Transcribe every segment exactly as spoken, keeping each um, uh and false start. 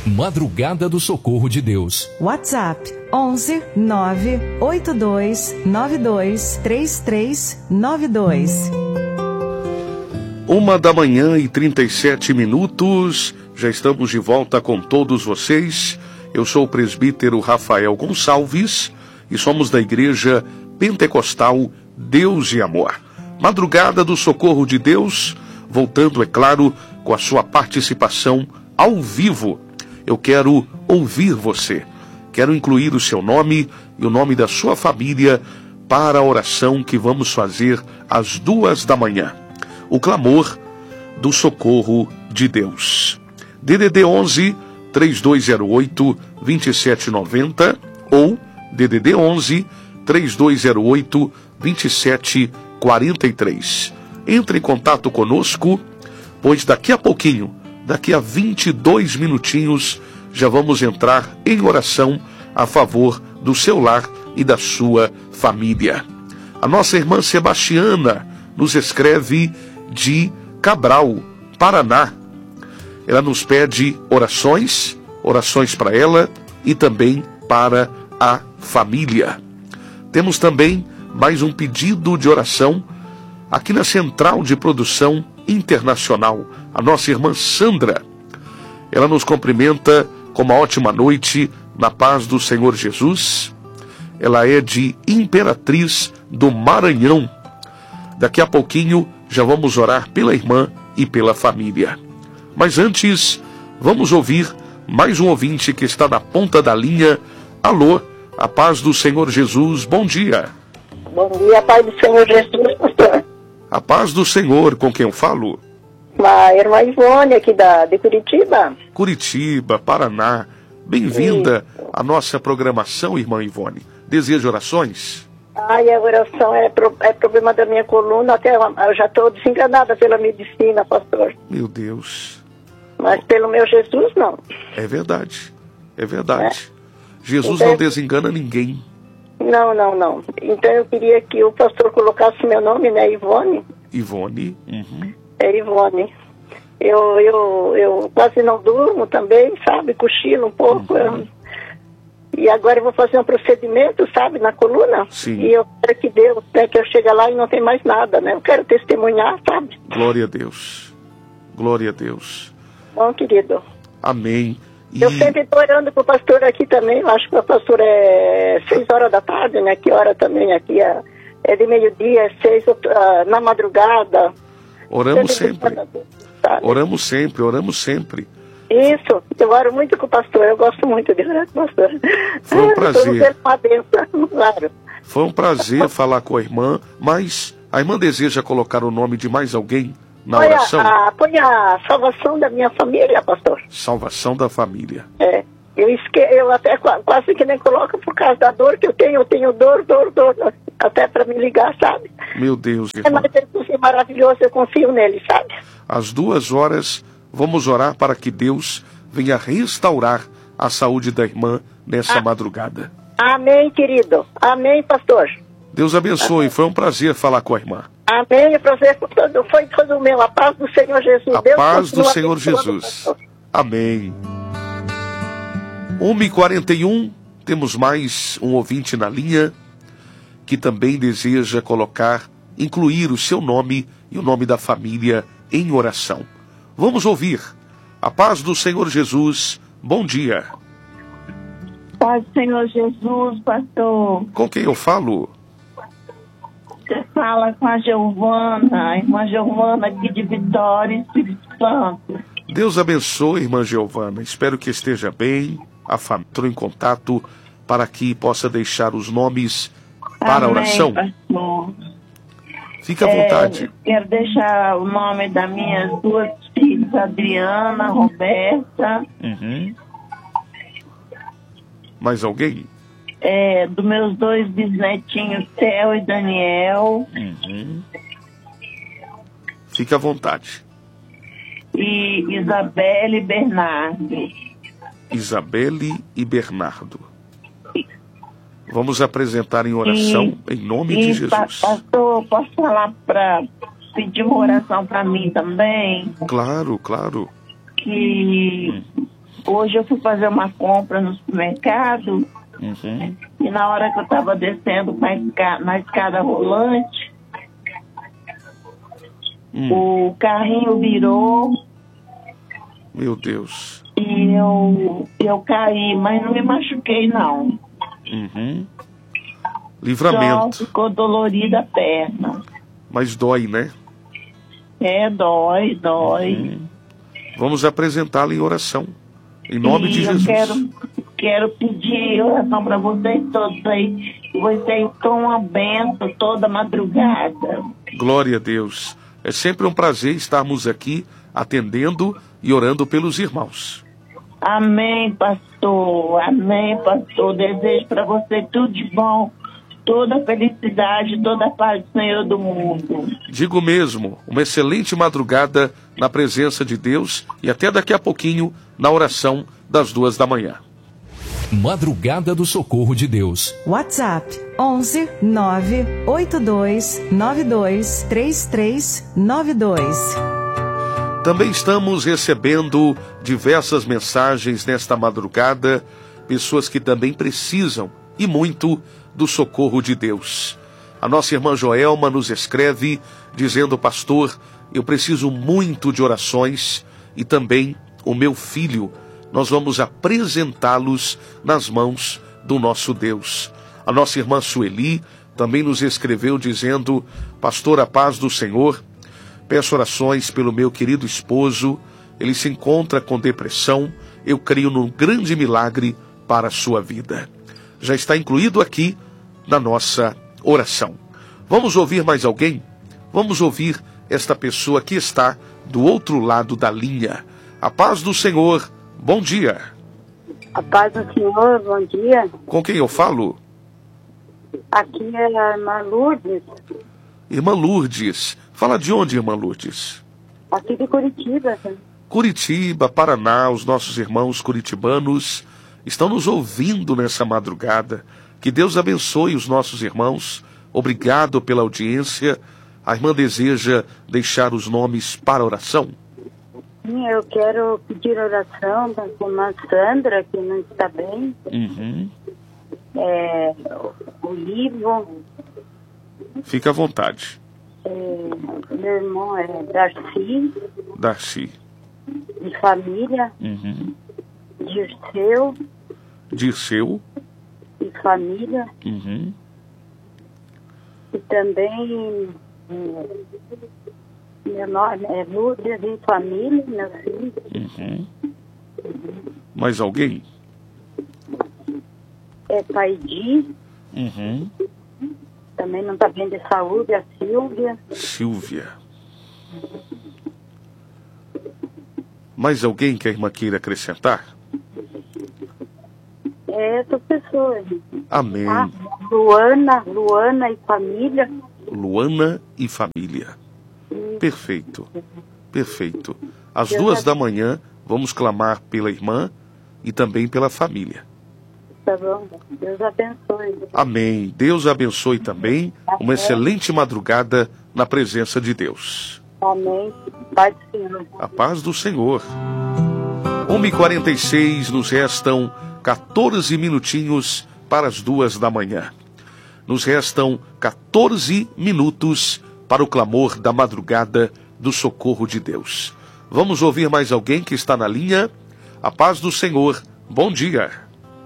Madrugada do Socorro de Deus. WhatsApp onze nove oito dois nove dois três três nove dois. Uma da manhã e trinta e sete minutos. Já estamos de volta com todos vocês. Eu sou o presbítero Rafael Gonçalves e somos da Igreja Pentecostal Deus e Amor. Madrugada do Socorro de Deus, voltando, é claro, com a sua participação ao vivo. Eu quero ouvir você. Quero incluir o seu nome e o nome da sua família para a oração que vamos fazer às duas da manhã. O clamor do socorro de Deus. D D D onze, três dois zero oito, dois sete nove zero ou D D D onze, três dois zero oito, dois sete quatro três. Entre em contato conosco, pois daqui a pouquinho, daqui a vinte e dois minutinhos, já vamos entrar em oração a favor do seu lar e da sua família. A nossa irmã Sebastiana nos escreve de Cabral, Paraná. Ela nos pede orações, orações para ela e também para a família. Temos também mais um pedido de oração aqui na Central de Produção Internacional, a nossa irmã Sandra. Ela nos cumprimenta com uma ótima noite, na paz do Senhor Jesus. Ela é de Imperatriz do Maranhão. Daqui a pouquinho já vamos orar pela irmã e pela família. Mas antes, vamos ouvir mais um ouvinte que está na ponta da linha. Alô, a paz do Senhor Jesus, bom dia. Bom dia, paz do Senhor Jesus, pastor. A paz do Senhor, com quem eu falo? A irmã Ivone, aqui da, de Curitiba. Curitiba, Paraná. Bem-vinda à nossa programação, irmã Ivone. Deseja orações? Ai, a oração é, pro, é problema da minha coluna, até eu já estou desenganada pela medicina, pastor. Meu Deus. Mas pelo meu Jesus, não. É verdade, é verdade. É. Jesus então, não desengana ninguém. Não, não, não. Então eu queria que o pastor colocasse meu nome, né, Ivone? Ivone. Uhum. É Ivone. Eu, eu, eu quase não durmo também, sabe? Cochilo um pouco. Uhum. Eu... E agora eu vou fazer um procedimento, sabe, na coluna. Sim. E eu quero que Deus, né, que eu chegue lá e não tem mais nada, né? Eu quero testemunhar, sabe? Glória a Deus. Glória a Deus. Bom, querido. Amém. E... Eu sempre estou orando pro pastor aqui também. Eu acho que o pastor é seis horas da tarde, né? Que hora também aqui é, é de meio-dia, é seis uh, na madrugada. Oramos sempre. sempre. Oramos sempre, oramos sempre. Isso, eu oro muito com o pastor, eu gosto muito de orar com o pastor. Foi um prazer. Uma benção, claro. Foi um prazer falar com a irmã, mas a irmã deseja colocar o nome de mais alguém na põe oração? A, a, põe a salvação da minha família, pastor. Salvação da família. É, eu, esque, eu até quase que nem coloco por causa da dor que eu tenho, eu tenho dor, dor, dor, até para me ligar, sabe? Meu Deus, irmã. É, mas Jesus é maravilhoso, eu confio nele, sabe? Às duas horas, vamos orar para que Deus venha restaurar a saúde da irmã nessa ah. madrugada. Amém, querido. Amém, pastor. Deus abençoe. Amém. Foi um prazer falar com a irmã. Amém. O prazer foi todo, foi todo meu. A paz do Senhor Jesus. A Deus paz do Senhor Jesus. Amém. uma e quarenta e um. Temos mais um ouvinte na linha que também deseja colocar, incluir o seu nome e o nome da família em oração. Vamos ouvir. A paz do Senhor Jesus. Bom dia. Paz do Senhor Jesus, pastor. Com quem eu falo? Você fala com a Giovana, a irmã Giovana aqui de Vitória, Espírito Santo. Deus abençoe, irmã Giovana. Espero que esteja bem. A família entrou em contato para que possa deixar os nomes para Amém, a oração. Pastor. Fique à vontade. É, quero deixar o nome das minhas duas filhas, Adriana, Roberta. Uhum. Mais alguém? É, dos meus dois bisnetinhos, Theo e Daniel. Uhum. Fique à vontade. E Isabelle e Bernardo. Isabelle e Bernardo. Vamos apresentar em oração e, em nome e, de Jesus. Pastor, posso falar para pedir uma oração para mim também? Claro, claro. Que Hoje eu fui fazer uma compra no supermercado. Uhum. E na hora que eu estava descendo na escada, na escada rolante, Hum. o carrinho virou Meu Deus. e eu, eu caí, mas não me machuquei, não. Uhum. Só Livramento. ficou dolorida a perna. Mas dói, né? É, dói, dói. Uhum. Vamos apresentá-la em oração. Em nome e de eu Jesus. quero, quero pedir oração para vocês todos aí. Vocês estão uma benção toda madrugada. Glória a Deus. É sempre um prazer estarmos aqui atendendo e orando pelos irmãos. Amém, pastor. Amém, pastor. Desejo para você tudo de bom, toda a felicidade, toda a paz do Senhor do mundo. Digo mesmo, uma excelente madrugada na presença de Deus e até daqui a pouquinho na oração das duas da manhã. Madrugada do Socorro de Deus. WhatsApp onze nove oito dois nove dois três três nove dois. Também estamos recebendo diversas mensagens nesta madrugada, pessoas que também precisam e muito do socorro de Deus. A nossa irmã Joelma nos escreve dizendo: pastor, eu preciso muito de orações e também o meu filho. Nós vamos apresentá-los nas mãos do nosso Deus. A nossa irmã Sueli também nos escreveu dizendo: pastor, a paz do Senhor, peço orações pelo meu querido esposo, ele se encontra com depressão, eu creio num grande milagre para a sua vida. Já está incluído aqui na nossa oração. Vamos ouvir mais alguém? Vamos ouvir esta pessoa que está do outro lado da linha. A paz do Senhor, bom dia. A paz do Senhor, bom dia. Com quem eu falo? Aqui é a irmã Lourdes, Irmã Lourdes. Fala de onde, irmã Lourdes? aqui de Curitiba. Curitiba, Paraná, os nossos irmãos curitibanos estão nos ouvindo nessa madrugada. Que Deus abençoe os nossos irmãos. Obrigado pela audiência. A irmã deseja deixar os nomes para oração? Sim, eu quero pedir oração para a irmã Sandra, que não está bem. Uhum. É, o Livo, Fica à vontade. é, meu irmão é Darcy, Darcy. de família, Uhum. Dirceu, Dirceu. de família, Uhum. e também é, meu nome é Lourdes, de família, meu filho. Uhum. Mais alguém? É Paidi, Uhum. também não está bem de saúde, a Silvia. Silvia. Mais alguém que a irmã queira acrescentar? É essas pessoas. Amém. Ah, Luana, Luana e família. Luana e família. Perfeito. Perfeito. Às Deus duas abençoe. da manhã, vamos clamar pela irmã e também pela família. Tá bom? Deus abençoe. Amém. Deus abençoe também. Uma excelente madrugada na presença de Deus. Amém. Pai do Senhor. A paz do Senhor. uma e quarenta e seis, nos restam quatorze minutinhos para as duas da manhã. Nos restam quatorze minutos para o clamor da madrugada do socorro de Deus. Vamos ouvir mais alguém que está na linha? A paz do Senhor. Bom dia.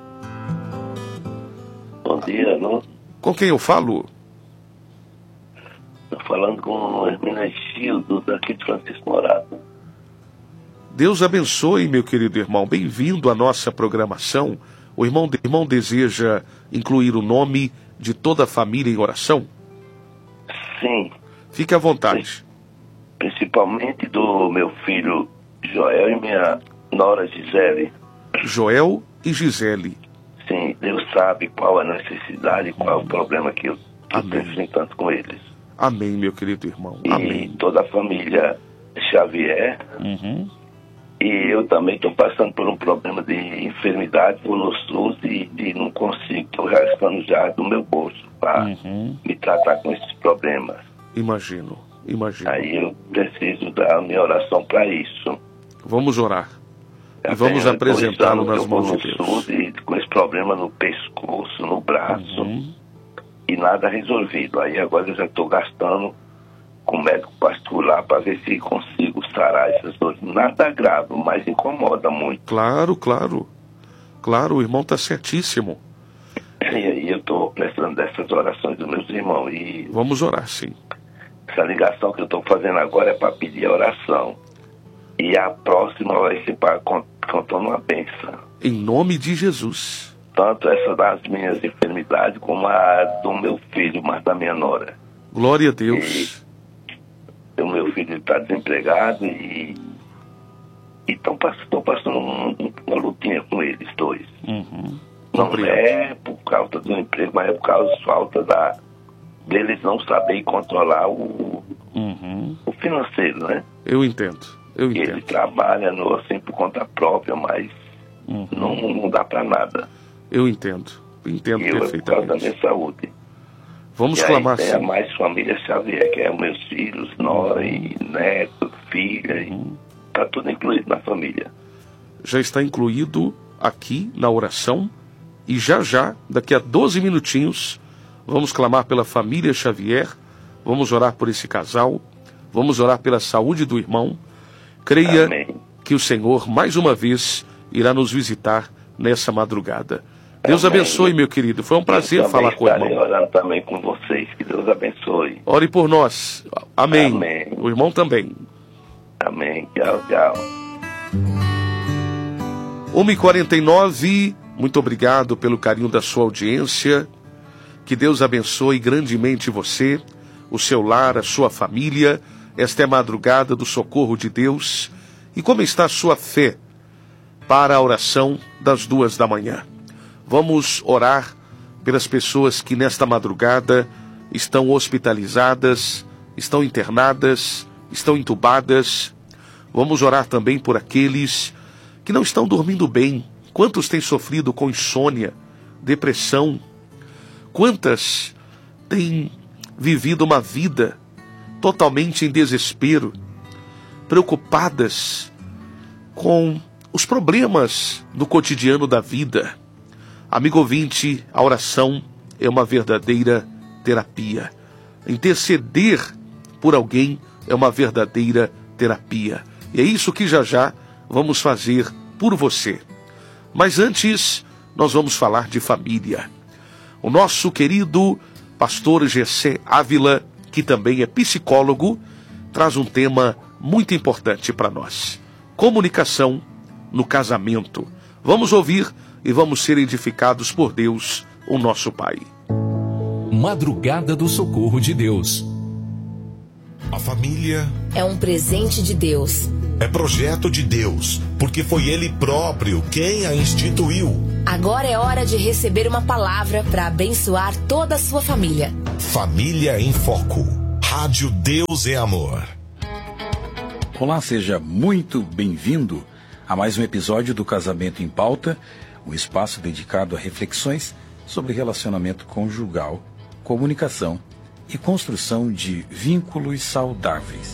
Bom dia, não? Com quem eu falo? Estou falando com o Hermenegildo, daqui de Francisco Morato. Deus abençoe, meu querido irmão. Bem-vindo à nossa programação. O irmão, irmão deseja incluir o nome de toda a família em oração? Sim, Fique à vontade. principalmente do meu filho Joel e minha nora Gisele. Joel e Gisele. Sim, Deus sabe qual a necessidade, qual é o problema que eu que eu estou Amém. enfrentando com eles. Amém, meu querido irmão. E Amém. toda a família Xavier. Uhum. E eu também estou passando por um problema de enfermidade por no SUS e, e não consigo, estou gastando já do meu bolso para Uhum. me tratar com esses problemas. Imagino, imagino. Aí eu preciso da minha oração para isso. Vamos orar. E vamos apresentá-lo nas mãos de Deus. E com esse problema no pescoço, no braço, uhum. e nada resolvido. Aí agora eu já estou gastando com o médico particular para ver se consigo sarar essas dores. Nada grave, mas incomoda muito. Claro, claro. Claro, o irmão está certíssimo. E aí eu estou precisando dessas orações dos meus irmãos. E vamos orar, sim. Essa ligação que eu estou fazendo agora é para pedir a oração. E a próxima vai ser para contando uma bênção. Em nome de Jesus. Tanto essa das minhas enfermidades como a do meu filho, mas da minha nora. Glória a Deus. E o meu filho está desempregado e estou passando, passando um, uma lutinha com eles dois. Uhum. Não é por causa do emprego, mas é por causa da falta da, deles não saberem controlar o, uhum. o financeiro, né? Eu entendo, eu entendo. Ele trabalha no, assim por conta própria, mas uhum. não, não dá para nada. Eu entendo, entendo e perfeitamente. Eu, por causa da minha saúde. Vamos e clamar aí, sim. É mais família Xavier, que é meus filhos, nora e neto, filha, uhum. Está tudo incluído na família. Já está incluído aqui na oração e já já, daqui a doze minutinhos, vamos clamar pela família Xavier, vamos orar por esse casal, vamos orar pela saúde do irmão. Creia Amém. Que o Senhor, mais uma vez, irá nos visitar nessa madrugada. Deus Amém. Abençoe, meu querido. Foi um prazer falar com o irmão. Eu orando também com vocês. Que Deus abençoe. Ore por nós. Amém. Amém. O irmão também. Amém. Tchau, tchau. uma e quarenta e nove. Muito obrigado pelo carinho da sua audiência. Que Deus abençoe grandemente você, o seu lar, a sua família. Esta é a madrugada do socorro de Deus. E como está a sua fé para a oração das duas da manhã? Vamos orar pelas pessoas que nesta madrugada estão hospitalizadas, estão internadas, estão entubadas. Vamos orar também por aqueles que não estão dormindo bem. Quantos têm sofrido com insônia, depressão? Quantas têm vivido uma vida totalmente em desespero, preocupadas com os problemas do cotidiano da vida? Amigo ouvinte, a oração é uma verdadeira terapia. Interceder por alguém é uma verdadeira terapia. E é isso que já já vamos fazer por você. Mas antes, nós vamos falar de família. O nosso querido pastor Gessé Ávila, que também é psicólogo, traz um tema muito importante para nós. Comunicação no casamento. Vamos ouvir e vamos ser edificados por Deus, o nosso Pai. Madrugada do Socorro de Deus. A família é um presente de Deus. É projeto de Deus, porque foi Ele próprio quem a instituiu. Agora é hora de receber uma palavra para abençoar toda a sua família. Família em Foco. Rádio Deus é Amor. Olá, seja muito bem-vindo a mais um episódio do Casamento em Pauta, um espaço dedicado a reflexões sobre relacionamento conjugal, comunicação e construção de vínculos saudáveis.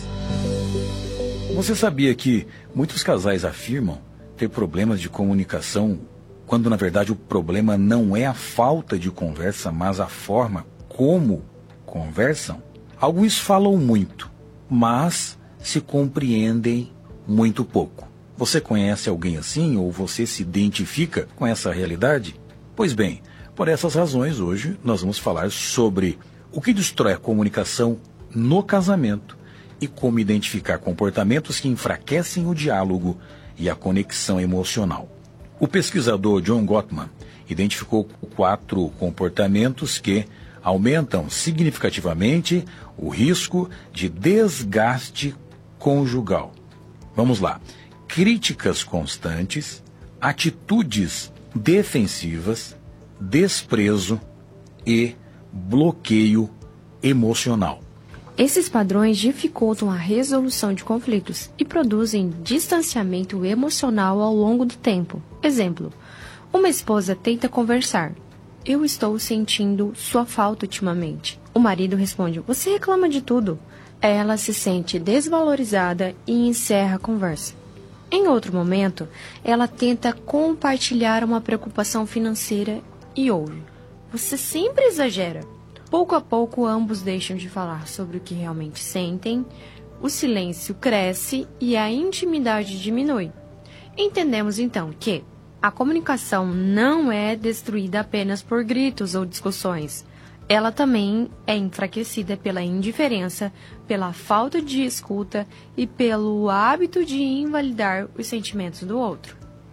Você sabia que muitos casais afirmam ter problemas de comunicação, quando na verdade o problema não é a falta de conversa, mas a forma como conversam? Alguns falam muito, mas se compreendem muito pouco. Você conhece alguém assim ou você se identifica com essa realidade? Pois bem, por essas razões hoje nós vamos falar sobre o que destrói a comunicação no casamento e como identificar comportamentos que enfraquecem o diálogo e a conexão emocional. O pesquisador John Gottman identificou quatro comportamentos que aumentam significativamente o risco de desgaste conjugal. Vamos lá. Críticas constantes, atitudes defensivas, desprezo e bloqueio emocional. Esses padrões dificultam a resolução de conflitos e produzem distanciamento emocional ao longo do tempo. Exemplo, uma esposa tenta conversar. Eu estou sentindo sua falta ultimamente. O marido responde, você reclama de tudo. Ela se sente desvalorizada e encerra a conversa. Em outro momento, ela tenta compartilhar uma preocupação financeira e ouve: você sempre exagera. Pouco a pouco, ambos deixam de falar sobre o que realmente sentem, o silêncio cresce e a intimidade diminui. Entendemos então que a comunicação não é destruída apenas por gritos ou discussões. Ela também é enfraquecida pela indiferença, pela falta de escuta e pelo hábito de invalidar os sentimentos do outro.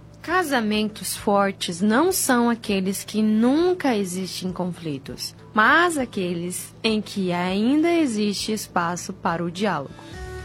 Casamentos fortes não são aqueles que nunca existem conflitos, mas aqueles em que ainda existe espaço para o diálogo.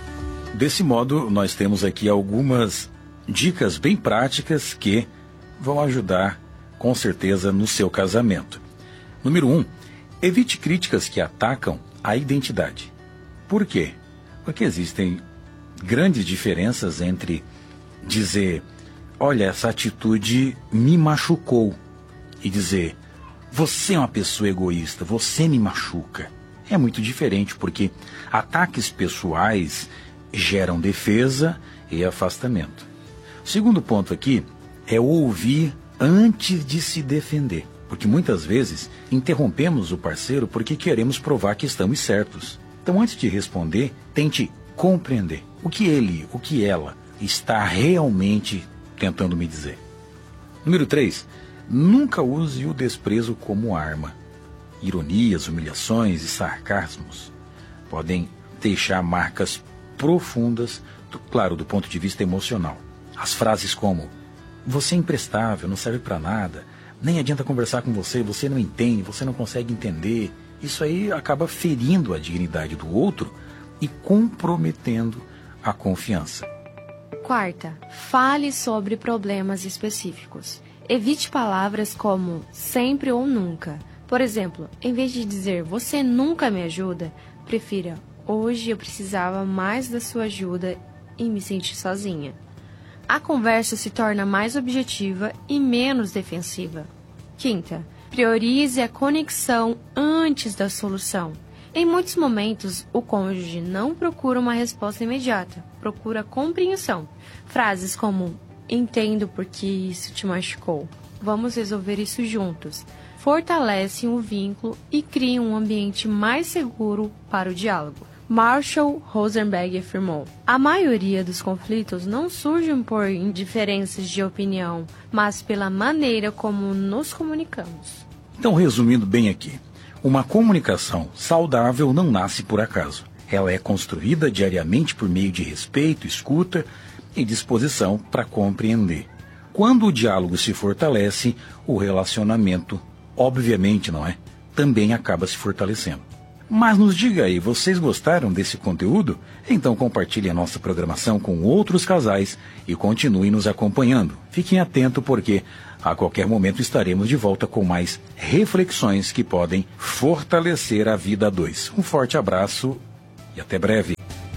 Desse modo, nós temos aqui algumas dicas bem práticas que vão ajudar, com certeza, no seu casamento. Número um, evite críticas que atacam a identidade. Por quê? Porque existem grandes diferenças entre dizer: olha, essa atitude me machucou, e dizer: você é uma pessoa egoísta, você me machuca. É muito diferente, porque ataques pessoais geram defesa e afastamento. O segundo ponto aqui é ouvir antes de se defender, porque muitas vezes interrompemos o parceiro porque queremos provar que estamos certos. Então, antes de responder, tente compreender o que ele, o que ela está realmente tentando me dizer. Número três, nunca use o desprezo como arma. Ironias, humilhações e sarcasmos podem deixar marcas profundas, do, claro, do ponto de vista emocional. As frases como: você é imprestável, não serve para nada, nem adianta conversar com você, você não entende, você não consegue entender. Isso aí acaba ferindo a dignidade do outro e comprometendo a confiança. Quarta, fale sobre problemas específicos. Evite palavras como sempre ou nunca. Por exemplo, em vez de dizer você nunca me ajuda, prefira hoje eu precisava mais da sua ajuda e me senti sozinha. A conversa se torna mais objetiva e menos defensiva. Quinta, priorize a conexão antes da solução. Em muitos momentos, o cônjuge não procura uma resposta imediata, procura compreensão. Frases como: entendo porque isso te machucou, vamos resolver isso juntos, fortalecem o vínculo e criam um ambiente mais seguro para o diálogo. Marshall Rosenberg afirmou: a maioria dos conflitos não surgem por indiferenças de opinião, mas pela maneira como nos comunicamos. Então, resumindo bem aqui, uma comunicação saudável não nasce por acaso. Ela é construída diariamente por meio de respeito, escuta e disposição para compreender. Quando o diálogo se fortalece, o relacionamento, obviamente, não é, também acaba se fortalecendo. Mas nos diga aí, vocês gostaram desse conteúdo? Então compartilhe a nossa programação com outros casais e continue nos acompanhando. Fiquem atentos porque a qualquer momento estaremos de volta com mais reflexões que podem fortalecer a vida a dois. Um forte abraço e até breve.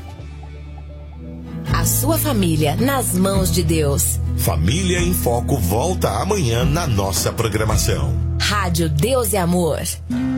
A sua família nas mãos de Deus. Família em Foco volta amanhã na nossa programação. Rádio Deus e Amor.